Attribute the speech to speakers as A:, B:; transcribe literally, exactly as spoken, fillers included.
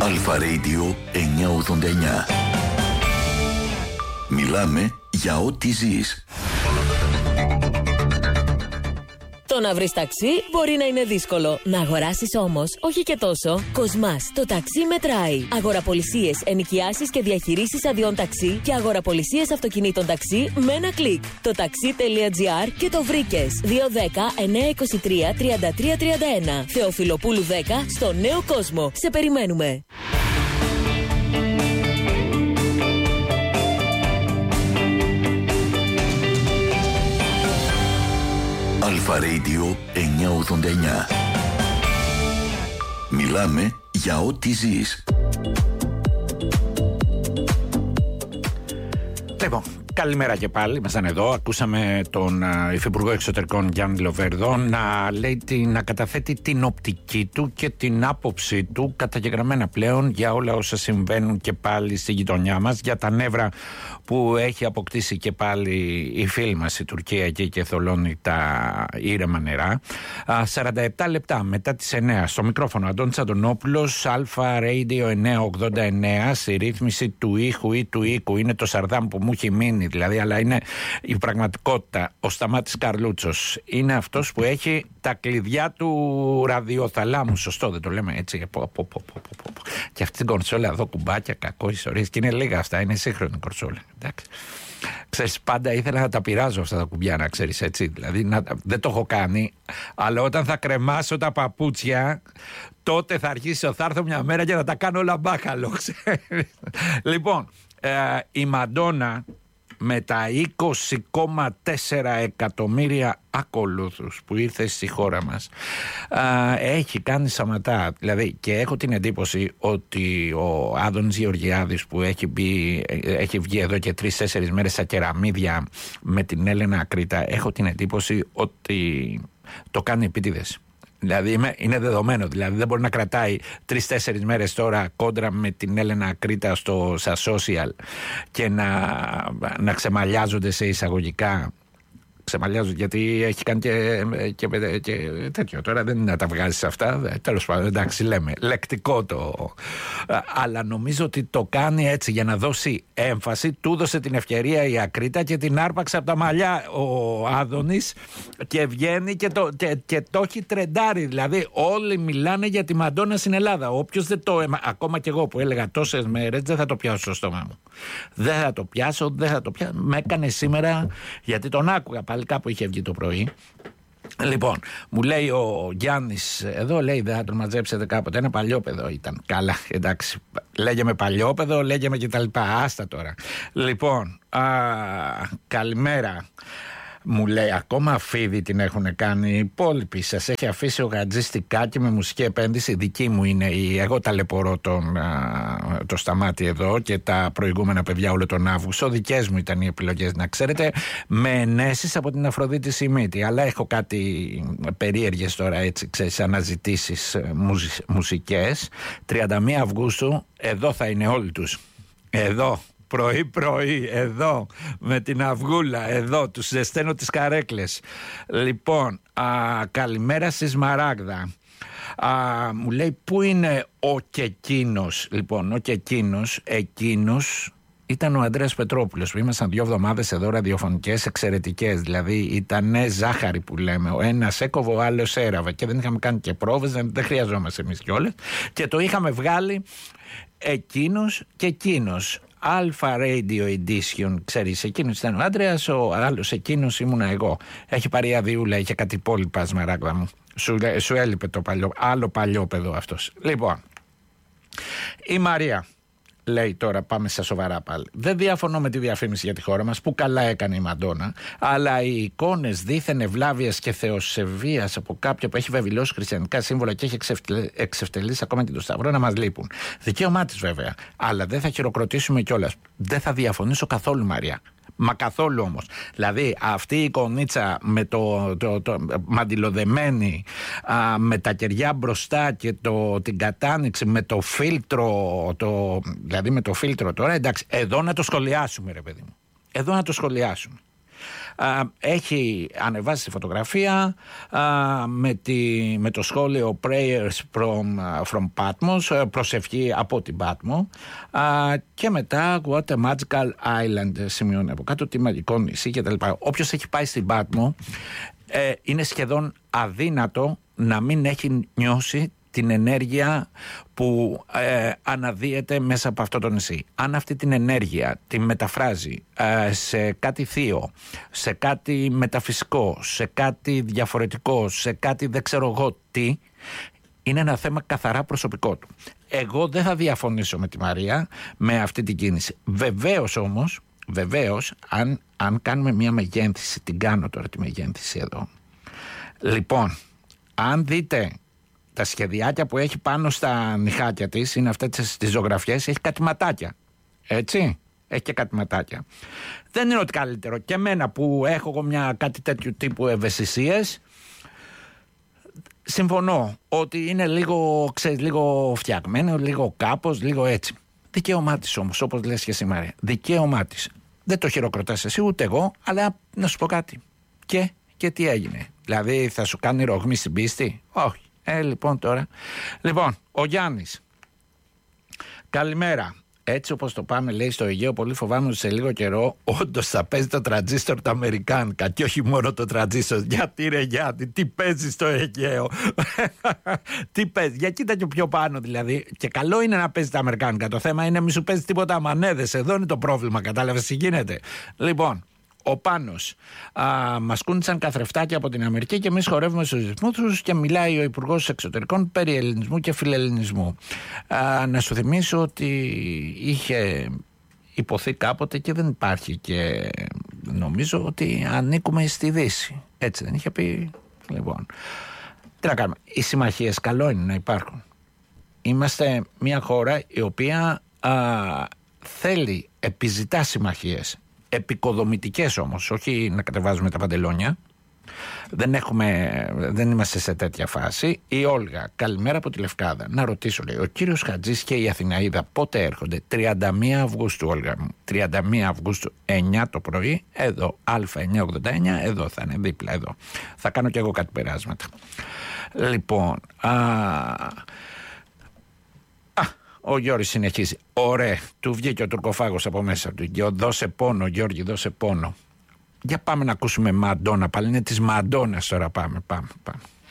A: Αλφα Radio εννιακόσια ογδόντα εννιά. Μιλάμε για ό,τι ζεις.
B: Το να βρεις ταξί μπορεί να είναι δύσκολο. Να αγοράσεις όμως, όχι και τόσο. Κοσμάς, το ταξί μετράει. Αγοραπολισίες, ενοικιάσεις και διαχειρήσεις αδειών ταξί και αγοραπολισίες αυτοκινήτων ταξί με ένα κλικ. Το taxi.gr και το βρήκες. δύο δέκα εννιακόσια είκοσι τρία τριάντα τρία τριάντα ένα. Θεοφιλοπούλου δέκα στο Νέο Κόσμο. Σε περιμένουμε.
A: Αλφα Radio εννιακόσια ογδόντα εννιά. Μιλάμε για ό,τι ζεις.
C: Λοιπόν, καλημέρα και πάλι. Ήμασταν εδώ. Ακούσαμε τον uh, Υφυπουργό Εξωτερικών Γιάννη Λοβέρδο να, λέει, να καταθέτει την οπτική του και την άποψή του καταγεγραμμένα πλέον για όλα όσα συμβαίνουν και πάλι στη γειτονιά μας, για τα νεύρα που έχει αποκτήσει και πάλι η φίλη μας η Τουρκία εκεί και θολώνει τα ήρεμα νερά. Uh, σαράντα επτά λεπτά μετά τις εννιά στο μικρόφωνο Αντώνης Αντωνόπουλος, Αλφα Radio εννιακόσια ογδόντα εννιά, στη ρύθμιση του ήχου ή του οίκου. Είναι το Σαρδάμ που μου έχει μείνει δηλαδή, αλλά είναι η πραγματικότητα. Ο Σταμάτης Καρλούτσος είναι αυτός που έχει τα κλειδιά του ραδιοθαλάμου. Σωστό, δεν το λέμε έτσι? Πω, πω, πω, πω, πω. Και αυτή την κορσόλα εδώ, κουμπάκια, κακό ιστορίες. Και είναι λίγα αυτά, είναι σύγχρονη κορσόλα. Εντάξει. Ξέρεις, πάντα ήθελα να τα πειράζω αυτά τα κουμπιά, να ξέρεις, έτσι. Δηλαδή να, δεν το έχω κάνει, αλλά όταν θα κρεμάσω τα παπούτσια, τότε θα αρχίσω, θα έρθω μια μέρα και θα τα κάνω όλα μπάχαλο. Λοιπόν, ε, η Μαντόνα με τα είκοσι κόμμα τέσσερα εκατομμύρια ακολούθους που ήρθε στη χώρα μας, α, έχει κάνει σαματά. Δηλαδή, και έχω την εντύπωση ότι ο Άδωνης Γεωργιάδης που έχει, μπει, έχει βγει εδώ και τρεις-τέσσερις μέρες στα κεραμίδια με την Έλενα Ακρίτα, έχω την εντύπωση ότι το κάνει επίτηδες. Δηλαδή είναι δεδομένο, δηλαδή δεν μπορεί να κρατάει τρεις-τέσσερις μέρες τώρα κόντρα με την Έλενα Ακρίτα στο, στα social και να, να ξεμαλιάζονται σε εισαγωγικά. Ξεμαλιάζονται γιατί έχει κάνει και, και, και τέτοιο. Τώρα δεν είναι να τα βγάζεις αυτά. Τέλος πάντων, εντάξει, λέμε λεκτικό το. Αλλά νομίζω ότι το κάνει έτσι για να δώσει έμφαση. Του δώσε την ευκαιρία η Ακρίτα και την άρπαξε από τα μαλλιά ο Άδωνης και βγαίνει και το, και, και το έχει τρεντάρει. Δηλαδή, όλοι μιλάνε για τη Μαντόνα στην Ελλάδα. Όποιος δεν το. Ακόμα και εγώ που έλεγα τόσες μέρες, δεν θα το πιάσω στο στόμα μου. Δεν θα το πιάσω, δεν θα το πιάσω. Με έκανε σήμερα γιατί τον άκουγα πάλι κάπου είχε βγει το πρωί. Λοιπόν, μου λέει ο Γιάννης εδώ, λέει, δεν θα τον μαζέψετε κάποτε? Ένα παλιόπαιδο ήταν. Καλά, εντάξει. Λέγε παλιόπαιδο, λέγε και τα λοιπά. Άστα τώρα. Λοιπόν, α, καλημέρα. Μου λέει, ακόμα φίδι την έχουν κάνει οι υπόλοιποι. Σας έχει αφήσει ο Γατζής Τικάκη με μουσική επένδυση. Δική μου είναι η. Εγώ ταλαιπωρώ τον, α, το Σταμάτη εδώ και τα προηγούμενα παιδιά όλο τον Αύγουστο. Δικές μου ήταν οι επιλογές, να ξέρετε. Με ενέσεις από την Αφροδίτη Σιμίτη. Αλλά έχω κάτι περίεργες τώρα, έτσι, ξέρεις, αναζητήσεις μουσ, μουσικές. τριάντα μία Αυγούστου, εδώ θα είναι όλοι τους. Εδώ. Πρωί πρωί εδώ με την αυγούλα, εδώ τους ζεσταίνω τις καρέκλες. Λοιπόν, α, καλημέρα στη Σμαράγδα. Α, μου λέει πού είναι ο και εκείνος. Λοιπόν, ο και εκείνος, εκείνος ήταν ο Ανδρέας Πετρόπουλος που ήμασταν δύο εβδομάδες εδώ ραδιοφωνικές εξαιρετικές. Δηλαδή ήταν ζάχαρη που λέμε. Ο ένας έκοβε, ο άλλος έραβε και δεν είχαμε κάνει και πρόβες, δεν, δεν χρειαζόμαστε εμείς κιόλας. Και το είχαμε βγάλει εκείνος και εκείνος. Alpha Radio Edition, ξέρεις, εκείνος ήταν ο Άντρεας, ο άλλος εκείνος ήμουνα εγώ. Έχει πάρει αδειούλα, είχε κάτι υπόλοιπα, Σμαράγδα μου. Σου, σου έλειπε το παλιό, άλλο παλιόπαιδο αυτός. Λοιπόν, η Μαρία λέει τώρα, πάμε στα σοβαρά πάλι. Δεν διαφωνώ με τη διαφήμιση για τη χώρα μας, που καλά έκανε η Μαντόνα, αλλά οι εικόνες δίθεν ευλάβειας και θεοσεβίας από κάποιον που έχει βεβηλώσει χριστιανικά σύμβολα και έχει εξευτελίσει ακόμα και το Σταυρό να μας λείπουν. Δικαίωμά της βέβαια, αλλά δεν θα χειροκροτήσουμε κιόλας. Δεν θα διαφωνήσω καθόλου, Μαρία. Μα καθόλου όμως. Δηλαδή αυτή η εικονίτσα με το, το, το, το μαντιλοδεμένη, α, με τα κεριά μπροστά και το, την κατάνοιξη με το φίλτρο, το, δηλαδή με το φίλτρο τώρα, εντάξει, εδώ να το σχολιάσουμε, ρε παιδί μου. Εδώ να το σχολιάσουμε. Α, έχει ανεβάσει τη φωτογραφία α, με, τη, με το σχόλιο Prayers from, from Patmos, προσευχή από την Πάτμο, α, και μετά What a magical island, σημειώνει από κάτω, τι μαγικό νησί κτλ. Όποιος έχει πάει στην Πάτμο, ε, είναι σχεδόν αδύνατο να μην έχει νιώσει την ενέργεια που ε, αναδύεται μέσα από αυτό το νησί. Αν αυτή την ενέργεια τη μεταφράζει ε, σε κάτι θείο, σε κάτι μεταφυσικό, σε κάτι διαφορετικό, σε κάτι δεν ξέρω εγώ τι, είναι ένα θέμα καθαρά προσωπικό του. Εγώ δεν θα διαφωνήσω με τη Μαρία με αυτή την κίνηση. Βεβαίως όμως, βεβαίως, αν, αν κάνουμε μια μεγένθηση, την κάνω τώρα τη μεγένθηση εδώ. Λοιπόν, αν δείτε τα σχεδιάκια που έχει πάνω στα νυχάκια της, είναι αυτές τις ζωγραφιές, έχει κάτι ματάκια. Έτσι, έχει και κάτι ματάκια. Δεν είναι ότι καλύτερο. Και εμένα που έχω εγώ μια κάτι τέτοιου τύπου ευαισθησίες, συμφωνώ ότι είναι λίγο, ξέρεις, λίγο φτιαγμένο, λίγο κάπως, λίγο έτσι. Δικαίωμά της όμως, όπως λες και εσύ Μαρία. Δικαίωμά της. Δεν το χειροκροτάς εσύ ούτε εγώ, αλλά να σου πω κάτι. Και, και τι έγινε. Δηλαδή θα σου κάνει ρογμή στην πίστη? Όχι. Ε, λοιπόν τώρα. Λοιπόν, ο Γιάννης. Καλημέρα. Έτσι όπως το πάμε, λέει, στο Αιγαίο, πολύ φοβάμαι ότι σε λίγο καιρό όντως θα παίζει το τραντζίστορ τα αμερικάνικα και όχι μόνο το τραντζίστορ. Γιατί ρε Γιάννη, τι παίζει στο Αιγαίο? Τι παίζει? Για κοίτα και πιο πάνω δηλαδή. Και καλό είναι να παίζει τα αμερικάνικα. Το θέμα είναι μη σου παίζει τίποτα μανέδες. Εδώ είναι το πρόβλημα. Κατάλαβες τι γίνεται? Λοιπόν, ο Πάνος. Α, μας κούνησαν καθρεφτάκια από την Αμερική και εμείς χορεύουμε στους ρυθμούς τους και μιλάει ο Υπουργός Εξωτερικών περί ελληνισμού και φιλελληνισμού. Α, να σου θυμίσω ότι είχε υποθεί κάποτε και δεν υπάρχει και νομίζω ότι ανήκουμε στη Δύση. Έτσι δεν είχε πει? Λοιπόν, τι να κάνουμε. Οι συμμαχίες καλό είναι να υπάρχουν. Είμαστε μια χώρα η οποία α, θέλει, επιζητά συμμαχίες. Επικοδομητικές όμως, όχι να κατεβάζουμε τα παντελόνια. Δεν, έχουμε, δεν είμαστε σε τέτοια φάση. Η Όλγα, καλημέρα από τη Λευκάδα. Να ρωτήσω, λέει, ο κύριος Χατζής και η Αθηναίδα πότε έρχονται? τριάντα μία Αυγούστου, Όλγα μου. τριάντα μία Αυγούστου, εννιά το πρωί, εδώ, Α εννιακόσια ογδόντα εννιά, εδώ θα είναι, δίπλα εδώ. Θα κάνω κι εγώ κάτι περάσματα. Λοιπόν, α... Ο Γιώργης συνεχίζει. Ωραία, του βγήκε ο τουρκοφάγος από μέσα του. Δώσε πόνο, Γιώργη, δώσε πόνο. Για πάμε να ακούσουμε Μαντόνα. Πάλι είναι της Μαντόνας τώρα. Πάμε, πάμε, πάμε.